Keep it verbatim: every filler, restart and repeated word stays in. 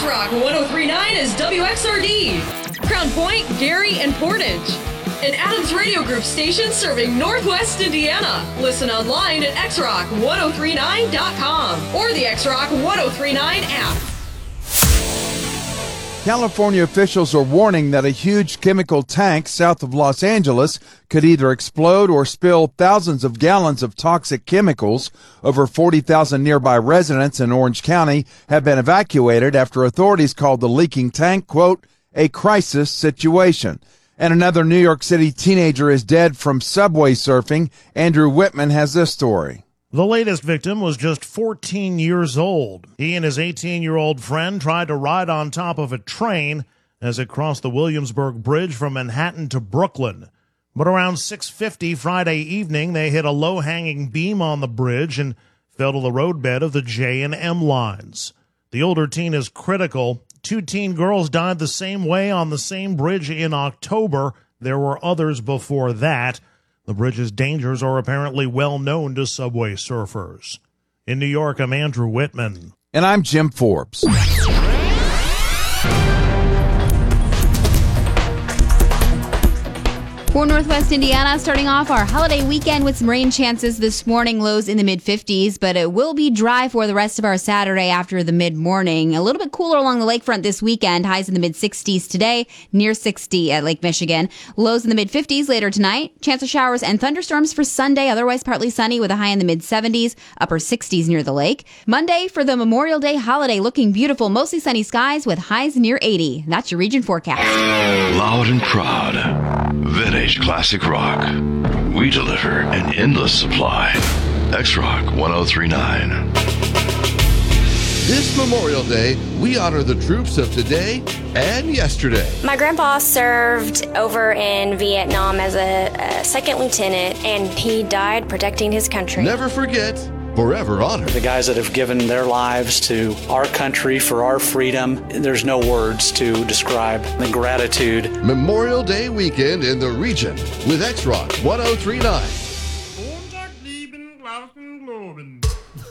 X-Rock one oh three point nine is W X R D. Crown Point, Gary, and Portage. An Adams Radio Group station serving Northwest Indiana. Listen online at X Rock ten thirty-nine dot com or the X Rock ten thirty-nine app. California officials are warning that a huge chemical tank south of Los Angeles could either explode or spill thousands of gallons of toxic chemicals. Over forty thousand nearby residents in Orange County have been evacuated after authorities called the leaking tank, quote, a crisis situation. And another New York City teenager is dead from subway surfing. Andrew Whitman has this story. The latest victim was just fourteen years old. He and his eighteen-year-old friend tried to ride on top of a train as it crossed the Williamsburg Bridge from Manhattan to Brooklyn. But around six fifty Friday evening, they hit a low-hanging beam on the bridge and fell to the roadbed of the J and M lines. The older teen is critical. Two teen girls died the same way on the same bridge in October. There were others before that. The bridge's dangers are apparently well known to subway surfers. In New York, I'm Andrew Whitman. And I'm Jim Forbes. For Northwest Indiana, starting off our holiday weekend with some rain chances this morning, lows in the mid-fifties, but it will be dry for the rest of our Saturday after the mid-morning. A little bit cooler along the lakefront this weekend, highs in the mid-sixties today, near sixty at Lake Michigan. Lows in the mid-fifties later tonight. Chance of showers and thunderstorms for Sunday, otherwise partly sunny with a high in the mid-seventies, upper sixties near the lake. Monday for the Memorial Day holiday, looking beautiful, mostly sunny skies with highs near eighty. That's your region forecast. Loud and proud. Vintage classic rock. We deliver an endless supply. X Rock ten thirty-nine. This Memorial Day, we honor the troops of today and yesterday. My grandpa served over in Vietnam as a, a second lieutenant, and he died protecting his country. Never forget, forever honor. The guys that have given their lives to our country for our freedom, there's no words to describe the gratitude. Memorial Day weekend in the region with X Rock ten thirty-nine.